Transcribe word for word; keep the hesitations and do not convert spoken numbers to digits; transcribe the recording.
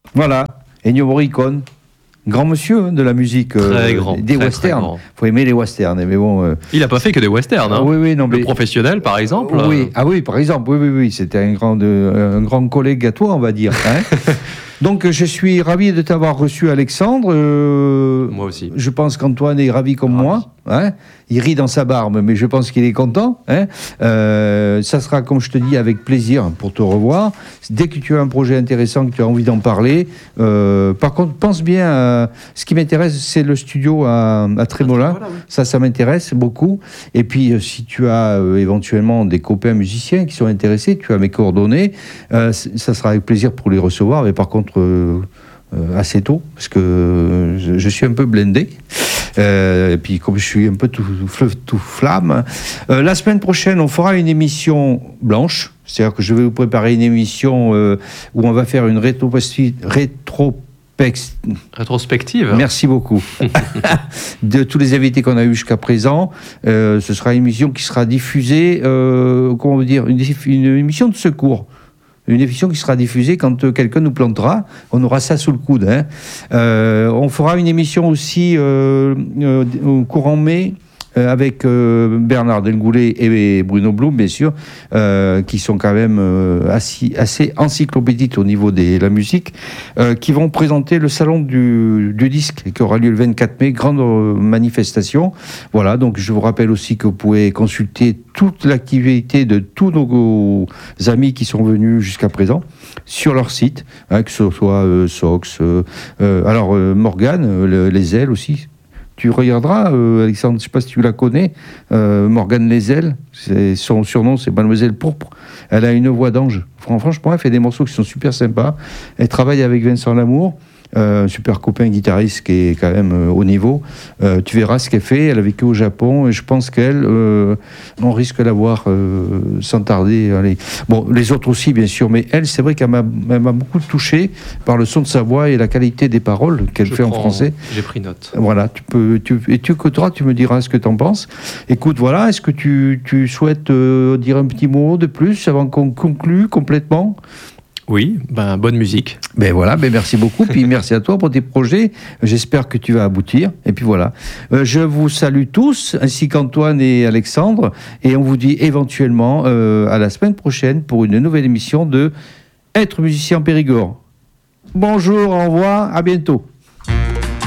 Voilà, Ennio Morricone. Grand monsieur hein, de la musique, très euh, grand, des très, westerns. Très faut aimer les westerns, mais bon. Euh... Il n'a pas fait que des westerns. Hein. Oui, oui, non, Le mais... professionnel, par exemple. Oui, ah oui, par exemple, oui, oui, oui, c'était un grand, euh, un grand collègue à toi, on va dire. Hein. Donc, je suis ravi de t'avoir reçu, Alexandre. Euh, moi aussi. Je pense qu'Antoine est ravi comme ravi. moi. Hein. Il rit dans sa barbe, mais je pense qu'il est content. Hein. Euh, ça sera, comme je te dis, avec plaisir pour te revoir. Dès que tu as un projet intéressant, que tu as envie d'en parler. Euh, par contre, pense bien. À... Ce qui m'intéresse, c'est le studio à, à Trémolin. Voilà, oui. Ça, ça m'intéresse beaucoup. Et puis, si tu as euh, éventuellement des copains musiciens qui sont intéressés, tu as mes coordonnées. Euh, ça sera avec plaisir pour les recevoir. Mais par contre, euh, euh, assez tôt, parce que euh, je, je suis un peu blindé. Euh, et puis comme je suis un peu tout, tout, tout flamme, euh, la semaine prochaine on fera une émission blanche, c'est-à-dire que je vais vous préparer une émission euh, où on va faire une rétrospective rétro rétrospective. Merci beaucoup. De tous les invités qu'on a eu jusqu'à présent, euh, ce sera une émission qui sera diffusée, euh, comment on veut dire, une, une émission de secours. Une émission qui sera diffusée quand euh, quelqu'un nous plantera. On aura ça sous le coude. Hein. Euh, on fera une émission aussi euh, euh, au courant mai euh, avec euh, Bernard Delgoulet et Bruno Blum, bien sûr, euh, qui sont quand même euh, assez, assez encyclopédiques au niveau de la musique, euh, qui vont présenter le salon du, du disque qui aura lieu le vingt-quatre mai, grande manifestation. Voilà, donc je vous rappelle aussi que vous pouvez consulter toute l'activité de tous nos amis qui sont venus jusqu'à présent sur leur site, hein, que ce soit euh, Sox, euh, euh, alors euh, Morgane, euh, les ailes aussi. Tu regarderas, euh, Alexandre, je ne sais pas si tu la connais, euh, Morgane Les Ailes, c'est, son surnom c'est Mademoiselle Pourpre. Elle a une voix d'ange. Franchement, elle fait des morceaux qui sont super sympas. Elle travaille avec Vincent Lamour. Euh, un super copain guitariste qui est quand même euh, haut niveau. Euh, tu verras ce qu'elle fait. Elle a vécu au Japon et je pense qu'elle, euh, on risque de la voir euh, sans tarder. Allez. Bon, les autres aussi, bien sûr, mais elle, c'est vrai qu'elle m'a, elle m'a beaucoup touché par le son de sa voix et la qualité des paroles qu'elle je fait prends, en français. J'ai pris note. Voilà, tu peux, tu, et tu écouteras, tu me diras ce que tu en penses. Écoute, voilà, est-ce que tu, tu souhaites euh, dire un petit mot de plus avant qu'on conclue complètement ? Oui, ben, bonne musique. Ben voilà, ben merci beaucoup. Puis merci à toi pour tes projets. J'espère que tu vas aboutir. Et puis voilà. Euh, je vous salue tous, ainsi qu'Antoine et Alexandre. Et on vous dit éventuellement euh, à la semaine prochaine pour une nouvelle émission de Être musicien en Périgord. Bonjour, au revoir, à bientôt.